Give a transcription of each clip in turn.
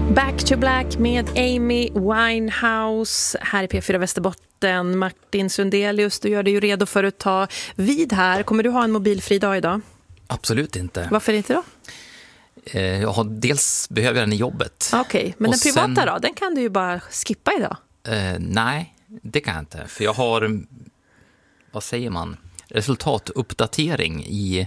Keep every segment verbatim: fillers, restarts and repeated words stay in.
Back to Black med Amy Winehouse här i P fyra Västerbotten. Martin Sundelius, du gör dig ju redo för att ta vid här. Kommer du ha en mobilfri dag idag? Absolut inte. Varför inte då? Jag har dels behöver den i jobbet. Okej, okay, men och den privata sen, då? Den kan du ju bara skippa idag. Eh, nej, det kan jag inte. För jag har, vad säger man, resultatuppdatering i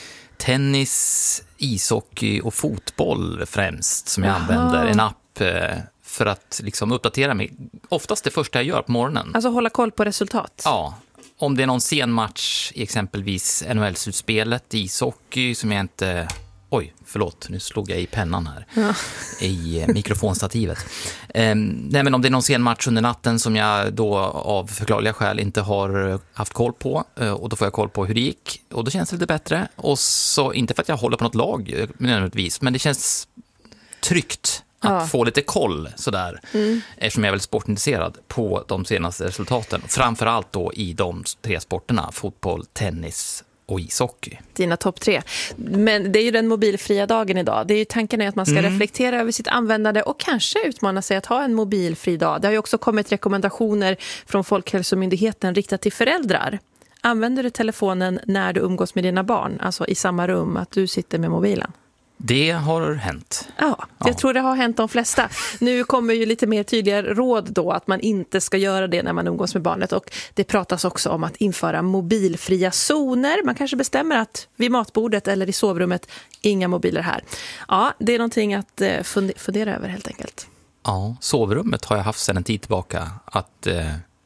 tennis, ishockey och fotboll främst som jag Aha. använder. En app eh, för att liksom uppdatera mig. Oftast det första jag gör på morgonen. Alltså hålla koll på resultat? Ja, om det är någon sen match i exempelvis N H L-slutspelet, ishockey som jag inte... Oj, förlåt, nu slog jag i pennan här ja. i mikrofonstativet. Eh, nej, men om det är någon sen match under natten som jag då av förklarliga skäl inte har haft koll på eh, och då får jag koll på hur det gick och då känns det lite bättre. Och så, inte för att jag håller på något lag nödvändigtvis, men det känns tryggt att ja. få lite koll sådär, mm. eftersom jag är väldigt sportintresserad på de senaste resultaten. Framförallt då i de tre sporterna, fotboll, tennis och ishockey. Dina topp tre. Men det är ju den mobilfria dagen idag. Det är ju tanken är att man ska mm. reflektera över sitt användande och kanske utmana sig att ha en mobilfri dag. Det har ju också kommit rekommendationer från Folkhälsomyndigheten riktat till föräldrar. Använder du telefonen när du umgås med dina barn? Alltså i samma rum, att du sitter med mobilen? Det har hänt. Ja, jag ja. tror det har hänt de flesta. Nu kommer ju lite mer tydligare råd då att man inte ska göra det när man umgås med barnet. Och det pratas också om att införa mobilfria zoner. Man kanske bestämmer att vid matbordet eller i sovrummet, inga mobiler här. Ja, det är någonting att fundera över helt enkelt. Ja, sovrummet har jag haft sedan en tid tillbaka att... Eh...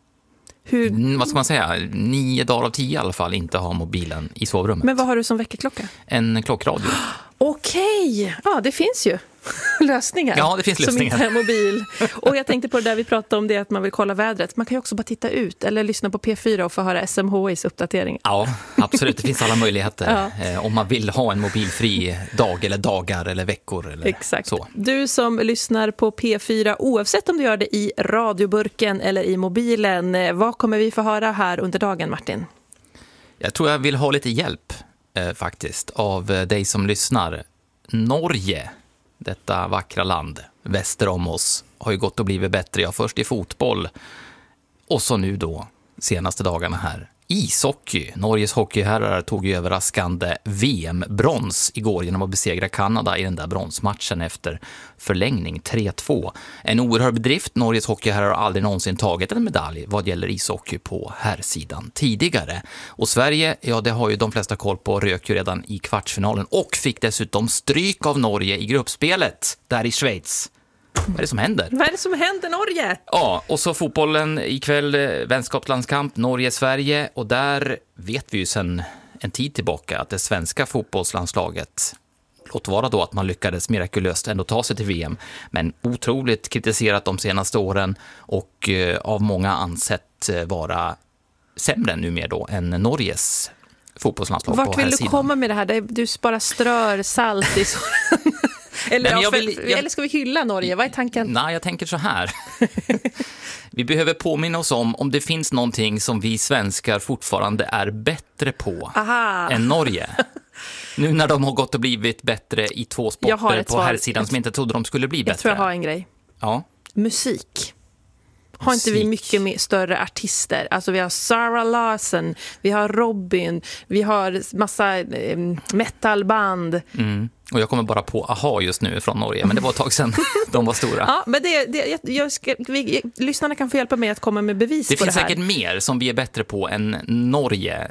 Hur... Vad ska man säga? Nio dagar av tio i alla fall inte ha mobilen i sovrummet. Men vad har du som väckarklocka? En klockradio. Okej, ja det finns ju lösningar. Ja, det finns lösningar. Som inte är mobil. Och jag tänkte på det där vi pratade om det att man vill kolla vädret. Man kan ju också bara titta ut eller lyssna på P fyra och få höra S M H I:s uppdatering. Ja, absolut. Det finns alla möjligheter. Ja. Eh, om man vill ha en mobilfri dag eller dagar eller veckor eller Exakt. så. Du som lyssnar på P fyra, oavsett om du gör det i radioburken eller i mobilen, vad kommer vi få höra här under dagen, Martin? Jag tror jag vill ha lite hjälp eh, faktiskt av dig som lyssnar. Norge, detta vackra land väster om oss, har ju gått och blivit bättre. Ja, först i fotboll och så nu då senaste dagarna här ishockey. Norges hockeyherrar tog ju överraskande V M-brons igår genom att besegra Kanada i den där bronsmatchen efter förlängning tre två. En oerhörd bedrift. Norges hockeyherrar har aldrig någonsin tagit en medalj vad gäller ishockey på herrsidan tidigare. Och Sverige, ja det har ju de flesta koll på, rök ju redan i kvartsfinalen och fick dessutom stryk av Norge i gruppspelet där i Schweiz. Vad är det som händer? Vad är det som händer, Norge? Ja, och så fotbollen ikväll, vänskapslandskamp, Norge-Sverige. Och där vet vi ju sedan en tid tillbaka att det svenska fotbollslandslaget, låt vara då att man lyckades mirakulöst ändå ta sig till V M, men otroligt kritiserat de senaste åren och eh, av många ansett vara sämre numera då än Norges fotbollslandslag. Vart på vill här du sidan. komma med det här? Du bara strör salt i såren. Eller, Nej, ja, vill, för, jag, eller ska vi hylla Norge? Vad är tanken? Nej, jag tänker så här. Vi behöver påminna oss om om det finns någonting som vi svenskar fortfarande är bättre på Aha. än Norge. Nu när de har gått och blivit bättre i två sporter på här sidan som inte trodde de skulle bli bättre. Jag tror jag har en grej. Ja. Musik. Har inte vi mycket mer större artister? Alltså vi har Sarah Larson, vi har Robin, vi har massa eh, metalband. Mm. Och jag kommer bara på Aha just nu från Norge, men det var ett tag sedan de var stora. Ja, men det, det, jag ska, vi, lyssnarna kan få hjälpa mig att komma med bevis det på det här. Det finns säkert mer som vi är bättre på än Norge.